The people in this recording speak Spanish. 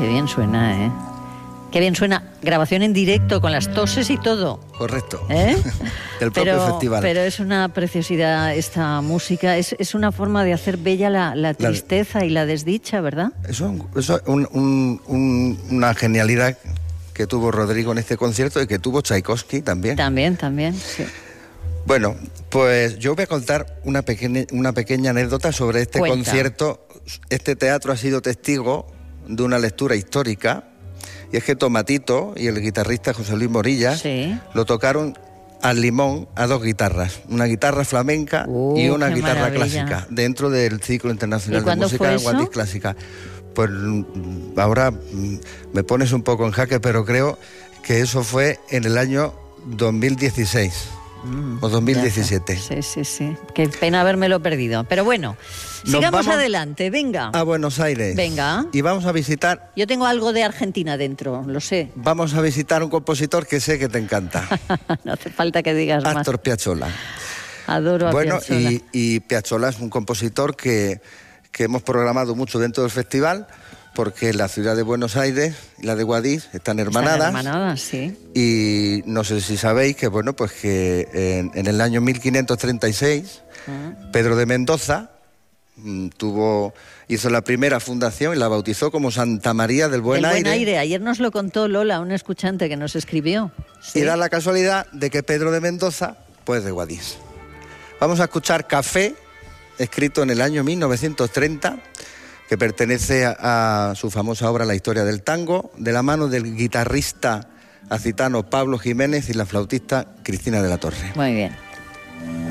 Qué bien suena, ¿eh? Qué bien suena. Grabación en directo, con las toses y todo. Correcto. ¿Eh? Del propio festival. Pero es una preciosidad esta música. Es una forma de hacer bella la tristeza y la desdicha, ¿verdad? Eso una genialidad que tuvo Rodrigo en este concierto y que tuvo Tchaikovsky también. También, sí. Bueno, pues yo voy a contar una pequeña anécdota sobre este concierto. Este teatro ha sido testigo de una lectura histórica, y es que Tomatito y el guitarrista José Luis Morilla lo tocaron al limón a dos guitarras, una guitarra flamenca y una guitarra clásica, dentro del ciclo internacional de música Guadix Clásica. Pues ahora me pones un poco en jaque, pero creo que eso fue en el año 2016 o 2017. Sí. Qué pena habérmelo perdido. Pero bueno, sigamos adelante, venga. A Buenos Aires. Venga. Y vamos a visitar... Yo tengo algo de Argentina dentro, lo sé. Vamos a visitar un compositor que sé que te encanta. No hace falta que digas más. Astor Piazzolla. Adoro a Piazzolla. Bueno, y Piazzolla es un compositor que hemos programado mucho dentro del festival, porque la ciudad de Buenos Aires y la de Guadix están hermanadas. Están hermanadas, sí. Y no sé si sabéis que, bueno, pues que en el año 1536, Pedro de Mendoza hizo la primera fundación y la bautizó como Santa María del Buen Aire. El Buen Aire. Ayer nos lo contó Lola, un escuchante que nos escribió. Sí. Y da la casualidad de que Pedro de Mendoza, pues de Guadix. Vamos a escuchar Café, escrito en el año 1930, que pertenece a su famosa obra La historia del tango, de la mano del guitarrista accitano Pablo Jiménez y la flautista Cristina de la Torre. Muy bien.